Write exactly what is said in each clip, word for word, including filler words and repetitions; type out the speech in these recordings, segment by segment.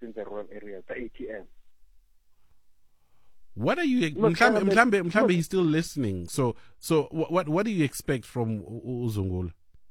in the rural areas, the A T M. What are you? Mhlambe, Mhlambe, Mhlambe, he's still listening. So, so what, what do you expect from uZungulo?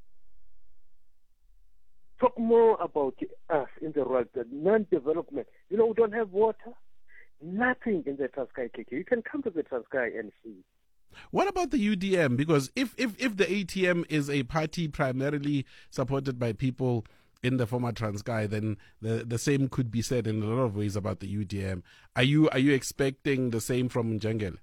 Talk more about us in the rural, the non-development. You know, we don't have water, nothing in the Transkei K K. You can come to the Transkei and see. What about the U D M? Because if, if, if the A T M is a party primarily supported by people in the former Transkei, then the, the same could be said in a lot of ways about the U D M. Are you are you expecting the same from Njengele?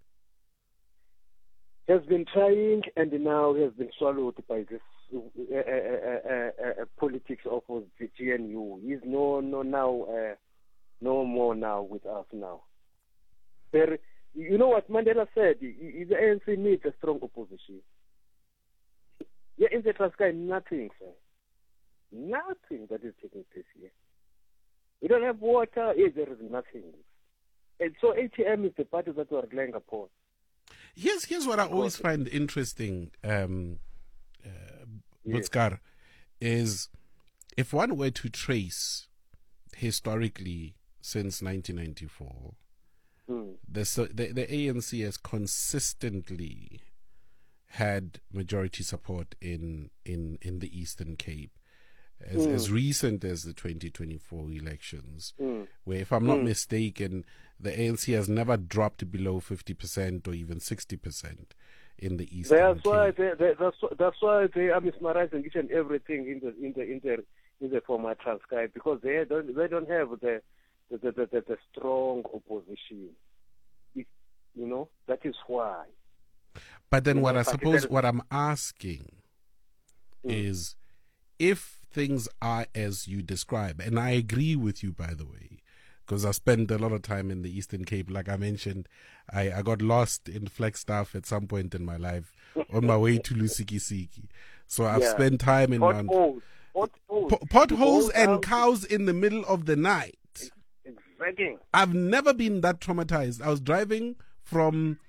He has been trying, and now he has been swallowed by this uh, uh, uh, uh, politics of the G N U. He's no no now uh, no more now with us now. There, you know what Mandela said? The A N C needs a strong opposition. Yeah, in the Transkei, nothing, sir. Nothing that is taking place here. We don't have water. Yeah, there is nothing. And so A T M is the party that we are relying upon. Here's, here's what I always find interesting, um, uh, Butskar, is if one were to trace historically since nineteen ninety-four, hmm. the, the, the A N C has consistently had majority support in, in, in the Eastern Cape. As, mm. as recent as the twenty twenty-four elections, mm. where, if I'm not mm. mistaken, the A N C has never dropped below fifty percent or even sixty percent in the Eastern That's Cape. Why they, they, that's, that's why they are mesmerizing each and everything in the in the in the in the former Transkei, because they don't they don't have the the the, the, the strong opposition. It, you know, that is why. But then, you what know, I suppose what I'm asking mm. is, if things are as you describe, and I agree with you, by the way, because I spent a lot of time in the Eastern Cape. Like I mentioned, I, I got lost in Flagstaff at some point in my life on my way to Lusikisiki. So I've yeah. spent time in potholes, Mount... potholes, Pot, potholes and out. cows in the middle of the night. Exactly. I've never been that traumatized. I was driving from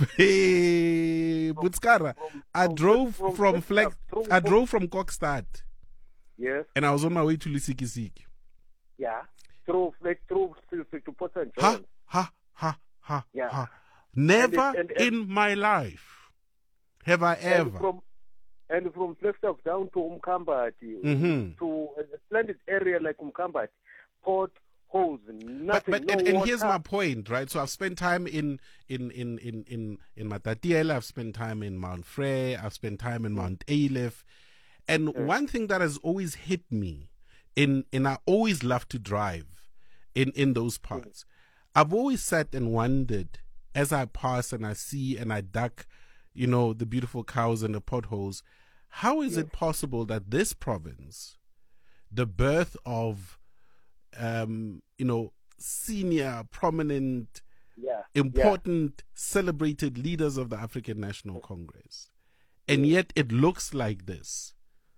Butskara. I drove from, from Flex. I drove from Kokstad. Yes. And I was on my way to Lusikisiki. Yeah. Through, like, through to, to Port Saint John. Ha, ha, ha, ha, yeah. ha. Never and it, and, and, in my life have I ever. And from, and from Flagstaff down to Umkambati, mm-hmm. to a splendid area like Umkambati, port holes, nothing, but, but, no and, and water. Here's my point, right? So I've spent time in in in in in, in Matatiele, I've spent time in Mount Frere, I've spent time in Mount Aleph. And mm. one thing that has always hit me, in, in I always love to drive in, in those parts. Mm. I've always sat and wondered, as I pass and I see and I duck, you know, the beautiful cows and the potholes, how is yes. it possible that this province, the birth of, um, you know, senior, prominent, yeah. important, yeah. celebrated leaders of the African National Congress, and yet it looks like this?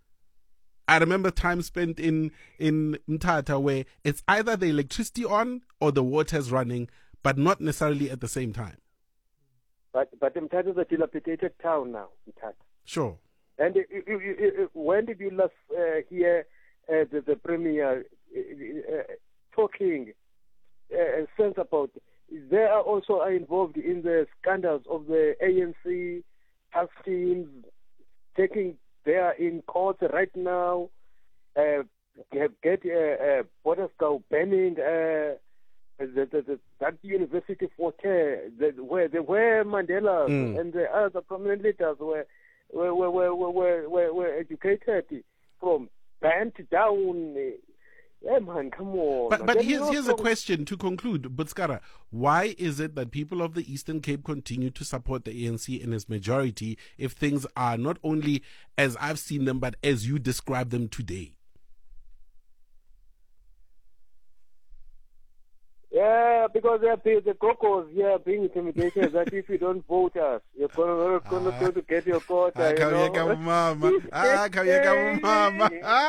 I remember time spent in, in Mthatha where it's either the electricity on or the water's running, but not necessarily at the same time. But but Mthatha is a dilapidated town now, Mthatha. Sure. And it, it, it, it, when did you last uh, hear uh, the, the Premier uh, uh, talking uh, sense about it? They are also involved in the scandals of the A N C, tax teams, taking... They are in court right now. Uh, get uh, uh, Bottascow banning uh, the, the, the, that university for care, the, where the, where Mandela mm. and the other prominent leaders were were were were, were, were, were educated from, banned down. Yeah, man, come on. But, but here's, here's a question to conclude, Butskara. Why is it that people of the Eastern Cape continue to support the A N C in its majority if things are not only as I've seen them, but as you describe them today? Yeah, because they're the cocos here being intimidated that if you don't vote us, you're going to, going ah. to get your quota. You know? Mama. Ah, mama.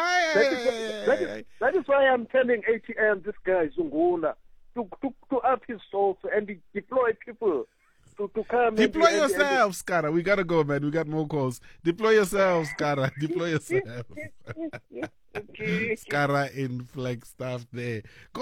That is why I'm telling A T M, this guy, Zungula, to, to, to up his soul and deploy people to, to come. Deploy and, yourself, Skara. We got to go, man. We got more calls. Deploy yourself, Skara. Deploy yourself. Okay. Skara in Flagstaff there. Go